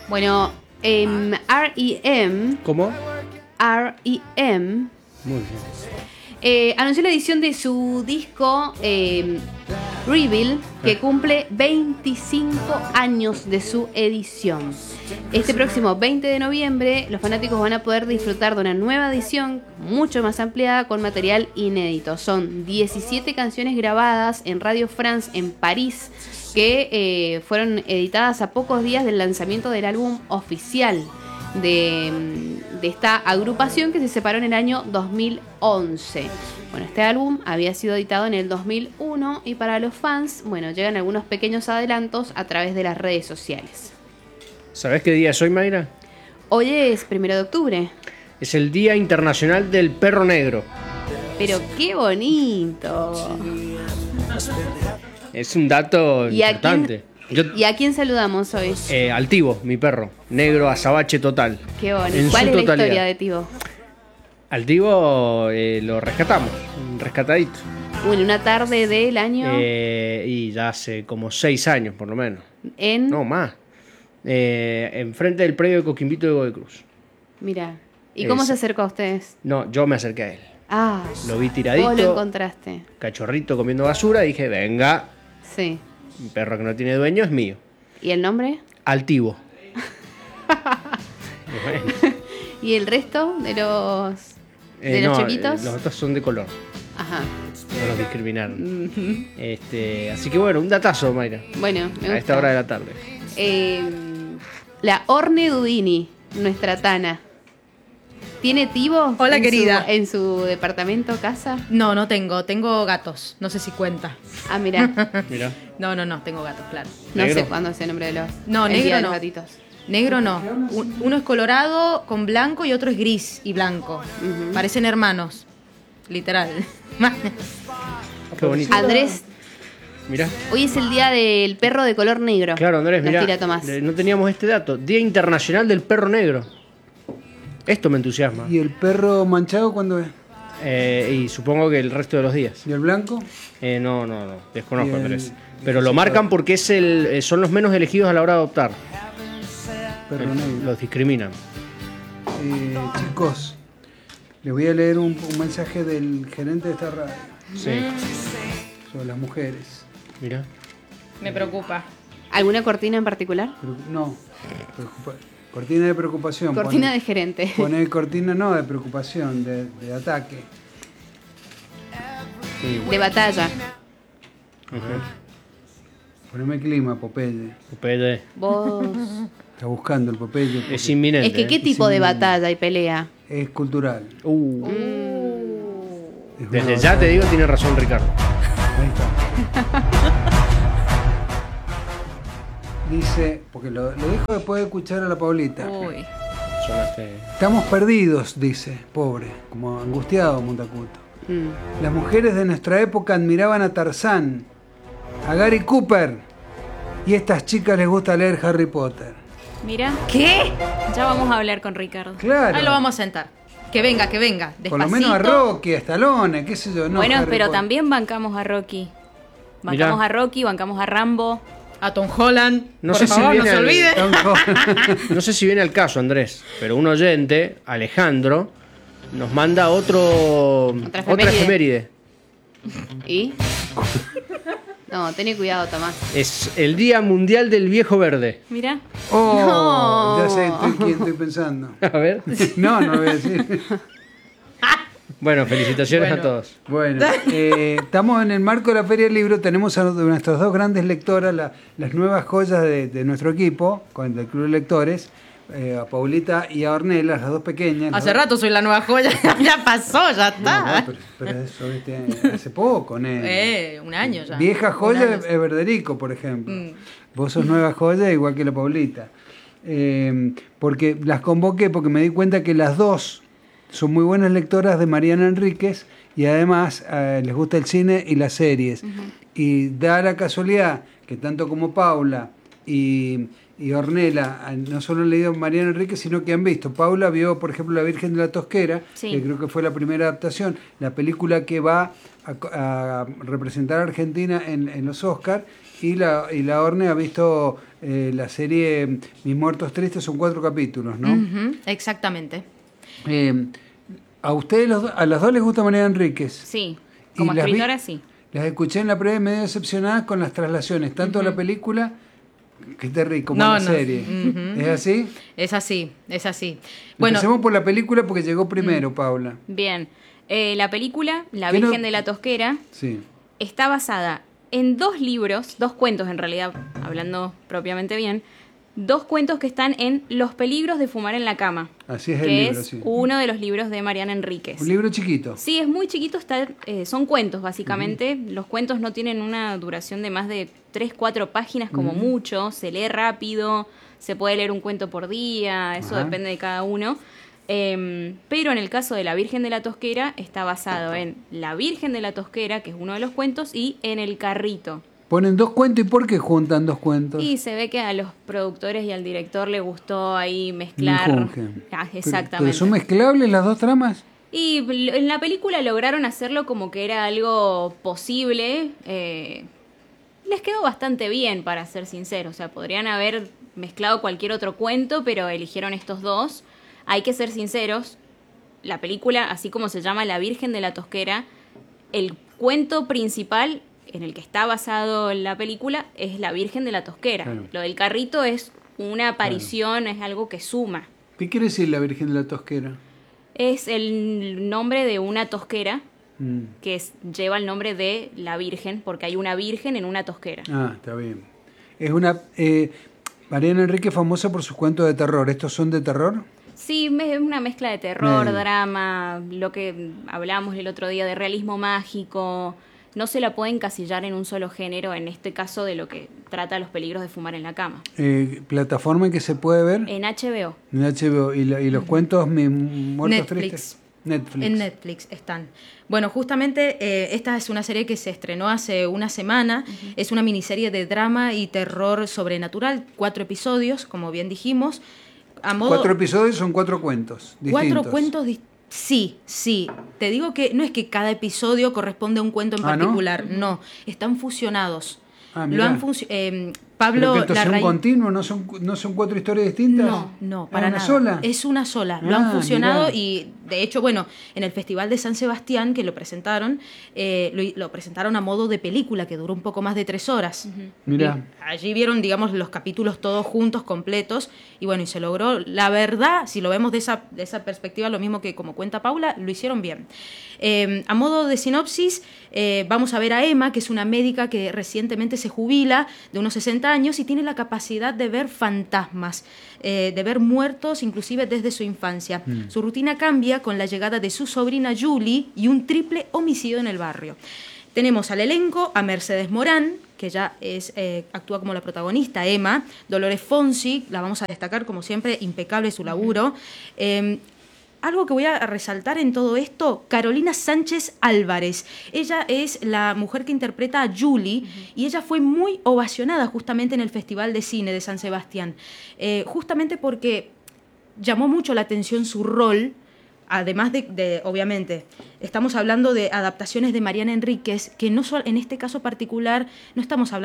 Bueno, R.E.M. ¿Cómo? R.E.M. Muy bien. Anunció la edición de su disco Reveal, que cumple 25 años de su edición. Este próximo 20 de noviembre, los fanáticos van a poder disfrutar de una nueva edición mucho más ampliada con material inédito. Son 17 canciones grabadas en Radio France en París, que fueron editadas a pocos días del lanzamiento del álbum oficial de esta agrupación, que se separó en el año 2011. Bueno, este álbum había sido editado en el 2001 y para los fans, bueno, llegan algunos pequeños adelantos a través de las redes sociales. ¿Sabés qué día es hoy, Mayra? Hoy es 1 de octubre. Es el Día Internacional del Perro Negro. Pero qué bonito. Es un dato ¿Y a importante. ¿Y a quién saludamos hoy? Al Tibo, mi perro. Negro, azabache total. Qué bonito. En ¿Cuál su es la totalidad. historia de Tibo? Al Tibo lo rescatamos, rescatadito. Bueno, una tarde del año Y ya hace como 6 años, por lo menos. en... No, más. Enfrente del predio de Coquimbito de Godoy Cruz. Mira. ¿Y cómo Ese. se acercó a ustedes? No, yo me acerqué a él. Ah, Lo vi tiradito. vos lo encontraste. Cachorrito comiendo basura. Y dije, venga, Sí. mi perro que no tiene dueño es mío. ¿Y el nombre? Altivo. Bueno, ¿Y el resto de los chiquitos? Los otros son de color. Ajá. No los discriminaron. Así que bueno, un datazo, Mayra. Bueno, me A gusta. esta hora de la tarde. La Orne Dudini, nuestra Tana. ¿Tiene Tibo? Hola, querida. ¿En su departamento, casa? No tengo gatos. No sé si cuenta. Ah, mira. Mira. No, tengo gatos, claro. No ¿Negro? sé cuándo es el nombre de los... No, el negro día de no. los gatitos. Negro no. Uno es colorado con blanco y otro es gris y blanco. Ujú. Parecen hermanos. Literal. Qué bonito. Andrés, Mira. hoy es el día del perro de color negro. Claro, Andrés, Nos mira. tira Tomás. No teníamos este dato. Día Internacional del Perro Negro. Esto me entusiasma. ¿Y el perro manchado cuándo es? Y supongo que el resto de los días. ¿Y el blanco? No. Desconozco, Y el- Andrés. Pero lo marcan porque son los menos elegidos a la hora de adoptar. Perro negro. Los discriminan. Chicos, les voy a leer un mensaje del gerente de esta radio Sí. sobre las mujeres. Mira. Me preocupa. ¿Alguna cortina en particular? Cortina de preocupación. Cortina pone- de gerente. Pone cortina no de preocupación, de ataque. De batalla. Poneme clima, Popeye. Popeye. Vos... Está buscando el Popeye. porque Es inminente. Es que, ¿qué tipo de batalla y pelea? es cultural. Es Desde una ya te digo, tiene razón Ricardo. Ahí está. Dice, porque lo dijo después de escuchar a la Paulita. Uy. Sonaste. Estamos perdidos, dice, pobre, como angustiado Montacuto. Mm. Las mujeres de nuestra época admiraban a Tarzán, a Gary Cooper, y a estas chicas les gusta leer Harry Potter. Mira, ¿Qué? ya vamos a hablar con Ricardo. Claro. Ahí lo vamos a sentar. Que venga, despacito. Por lo menos a Rocky, a Stallone, qué sé yo. No, bueno, Harry pero Potter. también bancamos a Rocky. Bancamos Mirá. a Rocky, bancamos a Rambo. A Tom Holland. No por sé si favor, no viene se al- olvide. Tom Holland. No sé si viene al caso, Andrés, pero un oyente, Alejandro, nos manda Otra otra efeméride. ¿Y? No, ten cuidado, Tomás. Es el Día Mundial del Viejo Verde. Mira, Oh, No. ya sé quién estoy pensando. A ver. No lo voy a decir. Bueno, felicitaciones Bueno. a todos. Bueno, estamos en el marco de la Feria del Libro, tenemos a nuestras dos grandes lectoras, las nuevas joyas de nuestro equipo, del Club de Lectores, a Paulita y a Ornella, las dos pequeñas. Hace las dos- rato soy la nueva joya. Ya pasó, ya No, está. pero eso hace poco, Un año ya. Vieja Un joya año. es Verderico, por ejemplo. Mm. Vos sos nueva joya igual que la Paulita. Porque las convoqué porque me di cuenta que las dos son muy buenas lectoras de Mariana Enríquez y además les gusta el cine y las series. Y da la casualidad que tanto como Paula y Ornella no solo han leído Mariana Enríquez, sino que han visto. Paula vio, por ejemplo, La Virgen de la Tosquera, Sí. que creo que fue la primera adaptación, la película que va a representar a Argentina en los Oscars, y la Orne ha visto la serie Mis Muertos Tristes son 4 capítulos, ¿no? Ujú, exactamente. A ustedes, a las dos les gusta Mariana Enríquez. Sí, como Y las vi- escritora sí. Las escuché en la previa medio decepcionadas con las traslaciones, tanto de la película que es terrible, como No, la no. serie. Ujú. ¿Es así? Es así, es así. Bueno, Empecemos por la película porque llegó primero, Paula. Bien. La película, La ¿Qué no- Virgen de la Tosquera, Sí. está basada en 2 libros, 2 cuentos en realidad, hablando propiamente bien, 2 cuentos que están en Los peligros de fumar en la cama, Así es el que libro, es sí. uno de los libros de Mariana Enríquez. Un libro chiquito. Sí, es muy chiquito, son cuentos básicamente. Los cuentos no tienen una duración de más de 3-4 páginas como mucho, se lee rápido, se puede leer un cuento por día, eso Ajá. depende de cada uno. Pero en el caso de La Virgen de la Tosquera está basado en La Virgen de la Tosquera, que es uno de los cuentos, y en El Carrito. Ponen 2 cuentos, ¿y por qué juntan 2 cuentos? Y se ve que a los productores y al director le gustó ahí mezclar. Mejunje. Exactamente. ¿Pero son mezclables las 2 tramas? Y en la película lograron hacerlo como que era algo posible. Les quedó bastante bien, para ser sinceros. O sea, podrían haber mezclado cualquier otro cuento, pero eligieron estos 2. Hay que ser sinceros. La película, así como se llama La Virgen de la Tosquera, el cuento principal en el que está basado la película es La Virgen de la Tosquera. Claro. Lo del carrito es una aparición, es algo que suma. ¿Qué quiere decir la Virgen de la Tosquera? Es el nombre de una tosquera Mm. que lleva el nombre de la Virgen, porque hay una Virgen en una tosquera. Ah, está bien. Es una... Mariana Enríquez famosa por sus cuentos de terror. ¿Estos son de terror? Sí, es una mezcla de terror, Bien. drama, lo que hablábamos el otro día de realismo mágico. No se la puede encasillar en un solo género, en este caso de lo que trata Los peligros de fumar en la cama. ¿Plataforma en que se puede ver? En HBO. En HBO. ¿Y los cuentos Mis Muertos Netflix. Tristes? Netflix. en Netflix están. Bueno, justamente esta es una serie que se estrenó hace una semana. Es una miniserie de drama y terror sobrenatural, 4 episodios, como bien dijimos. A modo, 4 episodios son 4 cuentos distintos. 4 cuentos sí, sí. Te digo que no es que cada episodio corresponde a un cuento en Ah, ¿no? particular. No, están fusionados. Ah, Lo mirá. han Pablo ¿Pero que entonces es un Larraín- continuo? ¿No son 4 historias distintas? No, para ¿Es una nada. sola? Es una sola. Lo Ah, han fusionado mirá. y, de hecho, bueno, en el Festival de San Sebastián, que lo presentaron, lo presentaron a modo de película, que duró un poco más de 3 horas. Mirá. Y allí vieron, digamos, los capítulos todos juntos, completos, y bueno, y se logró. La verdad, si lo vemos de esa perspectiva, lo mismo que como cuenta Paula, lo hicieron bien. A modo de sinopsis, vamos a ver a Emma, que es una médica que recientemente se jubila, de unos 60 años, y tiene la capacidad de ver fantasmas, de ver muertos, inclusive desde su infancia. Su rutina cambia con la llegada de su sobrina Julie y un triple homicidio en el barrio. Tenemos al elenco a Mercedes Morán, que ya actúa como la protagonista, Emma. Dolores Fonsi, la vamos a destacar como siempre, impecable su laburo. Algo que voy a resaltar en todo esto, Carolina Sánchez Álvarez. Ella es la mujer que interpreta a Julie y ella fue muy ovacionada justamente en el Festival de Cine de San Sebastián. Justamente porque llamó mucho la atención su rol. Además de, obviamente, estamos hablando de adaptaciones de Mariana Enríquez, que no en este caso particular no estamos hablando